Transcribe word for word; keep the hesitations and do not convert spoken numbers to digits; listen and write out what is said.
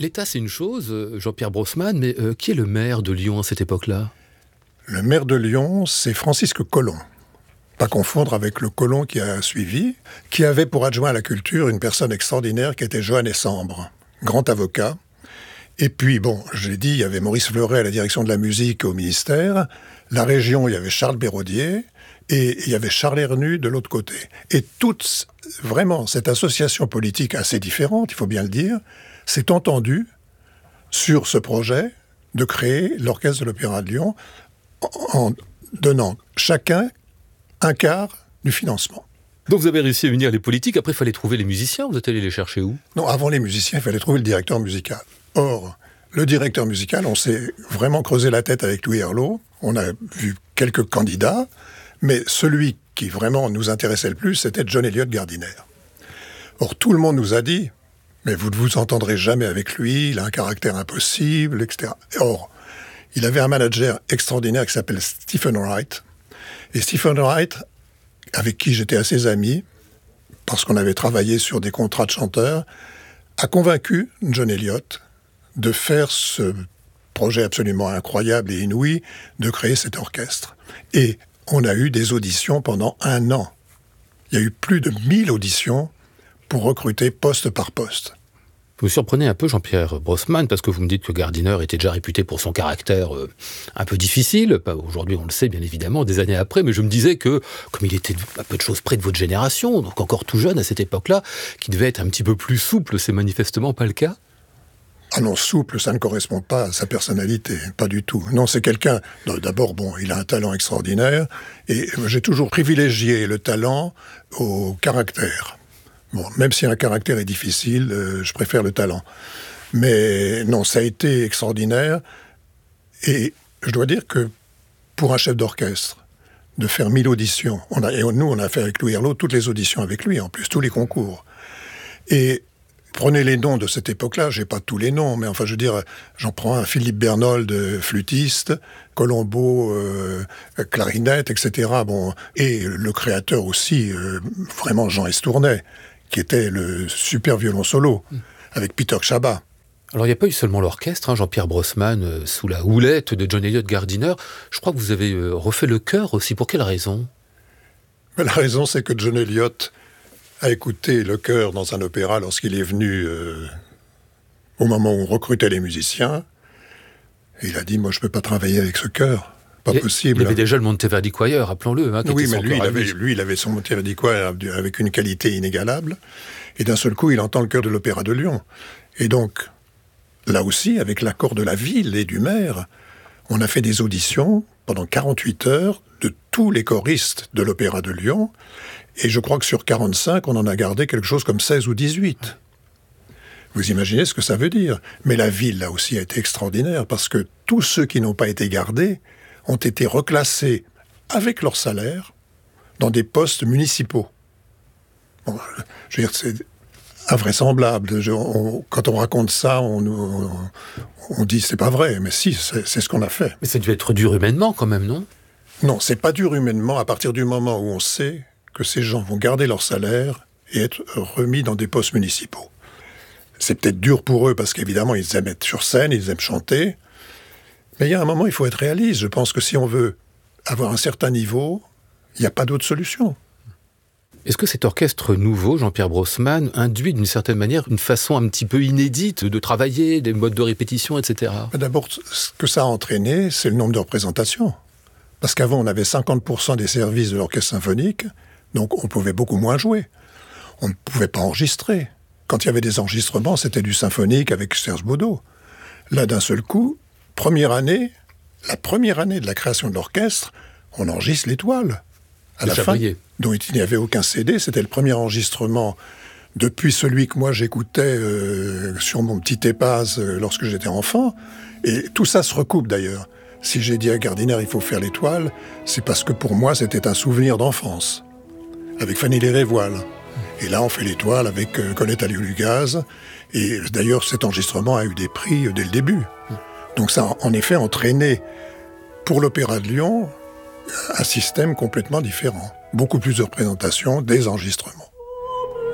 L'État, c'est une chose, Jean-Pierre Brossman, mais euh, qui est le maire de Lyon à cette époque-là ? Le maire de Lyon, c'est Francisque Colomb. Pas confondre avec le Colomb qui a suivi, qui avait pour adjoint à la culture une personne extraordinaire qui était Joannes Sambre, grand avocat. Et puis, bon, je l'ai dit, il y avait Maurice Fleuret à la direction de la musique au ministère. La région, il y avait Charles Béraudier. Et il y avait Charles Hernu de l'autre côté. Et toute, vraiment, cette association politique assez différente, il faut bien le dire, s'est entendue sur ce projet de créer l'Orchestre de l'Opéra de Lyon en donnant chacun un quart du financement. Donc vous avez réussi à unir les politiques, après il fallait trouver les musiciens, vous êtes allé les chercher où ? Non, avant les musiciens, il fallait trouver le directeur musical. Or, le directeur musical, on s'est vraiment creusé la tête avec Louis Herlot, on a vu quelques candidats, mais celui qui vraiment nous intéressait le plus, c'était John Eliot Gardiner. Or, tout le monde nous a dit, mais vous ne vous entendrez jamais avec lui, il a un caractère impossible, et cetera. Or, il avait un manager extraordinaire qui s'appelle Stephen Wright. Et Stephen Wright, avec qui j'étais assez ami, parce qu'on avait travaillé sur des contrats de chanteurs, a convaincu John Eliot de faire ce projet absolument incroyable et inouï, de créer cet orchestre. Et on a eu des auditions pendant un an. Il y a eu plus de mille auditions pour recruter poste par poste. Vous me surprenez un peu, Jean-Pierre Brossman, parce que vous me dites que Gardiner était déjà réputé pour son caractère euh, un peu difficile. Pas aujourd'hui, on le sait, bien évidemment, des années après, mais je me disais que, comme il était à peu de choses près de votre génération, donc encore tout jeune à cette époque-là, qu'il devait être un petit peu plus souple, c'est manifestement pas le cas. Ah non, souple, ça ne correspond pas à sa personnalité, pas du tout. Non, c'est quelqu'un, d'abord, bon, il a un talent extraordinaire, et j'ai toujours privilégié le talent au caractère. Bon, même si un caractère est difficile, euh, je préfère le talent. Mais non, ça a été extraordinaire, et je dois dire que pour un chef d'orchestre, de faire mille auditions, on a, et nous, on a fait avec Louis Herlot toutes les auditions avec lui, en plus, tous les concours. Et prenez les noms de cette époque-là, j'ai pas tous les noms, mais enfin, je veux dire, j'en prends un, Philippe Bernold, flûtiste, Colombo, euh, clarinette, et cetera. Bon, et le créateur aussi, euh, vraiment Jean Estournay, qui était le super violon solo, mmh. avec Peter Chabat. Alors, il n'y a pas eu seulement l'orchestre, hein, Jean-Pierre Brossman, euh, sous la houlette de John Eliot Gardiner. Je crois que vous avez euh, refait le chœur aussi. Pour quelle raison ? Mais la raison, c'est que John Eliot a écouté le chœur dans un opéra lorsqu'il est venu euh, au moment où on recrutait les musiciens. Et il a dit, moi, je ne peux pas travailler avec ce chœur. Pas il, possible. Il avait déjà le Monteverdi Choir, rappelons-le. Hein, oui, mais lui il, avait, lui, il avait son Monteverdi Choir avec une qualité inégalable. Et d'un seul coup, il entend le chœur de l'Opéra de Lyon. Et donc, là aussi, avec l'accord de la ville et du maire, on a fait des auditions pendant quarante-huit heures de tous les choristes de l'Opéra de Lyon. Et je crois que sur quarante-cinq, on en a gardé quelque chose comme seize ou dix-huit. Vous imaginez ce que ça veut dire. Mais la ville, là aussi, a été extraordinaire, parce que tous ceux qui n'ont pas été gardés ont été reclassés avec leur salaire dans des postes municipaux. Bon, je veux dire, c'est invraisemblable. Je, on, quand on raconte ça, on, on, on dit c'est pas vrai, mais si, c'est, c'est ce qu'on a fait. Mais ça devait être dur humainement quand même, non ? Non, c'est pas dur humainement à partir du moment où on sait que ces gens vont garder leur salaire et être remis dans des postes municipaux. C'est peut-être dur pour eux parce qu'évidemment, ils aiment être sur scène, ils aiment chanter. Mais il y a un moment, il faut être réaliste. Je pense que si on veut avoir un certain niveau, il n'y a pas d'autre solution. Est-ce que cet orchestre nouveau, Jean-Pierre Brossman, induit d'une certaine manière une façon un petit peu inédite de travailler, des modes de répétition, et cetera ? D'abord, ce que ça a entraîné, c'est le nombre de représentations. Parce qu'avant, on avait cinquante pour cent des services de l'orchestre symphonique, donc on pouvait beaucoup moins jouer. On ne pouvait pas enregistrer. Quand il y avait des enregistrements, c'était du symphonique avec Serge Baudot. Là, d'un seul coup, première année, la première année de la création de l'orchestre, on enregistre l'Étoile. À la fin, dont il n'y avait aucun C D, c'était le premier enregistrement depuis celui que moi j'écoutais euh, sur mon petit Epaz euh, lorsque j'étais enfant. Et tout ça se recoupe d'ailleurs. Si j'ai dit à Gardiner, il faut faire l'Étoile, c'est parce que pour moi, c'était un souvenir d'enfance, avec Fanny Lérévoile. Et là, on fait l'Étoile avec euh, Colette Aliou-Lugaz. Et d'ailleurs, cet enregistrement a eu des prix euh, dès le début. Donc ça a en effet entraîné, pour l'Opéra de Lyon, un système complètement différent. Beaucoup plus de représentations, des enregistrements.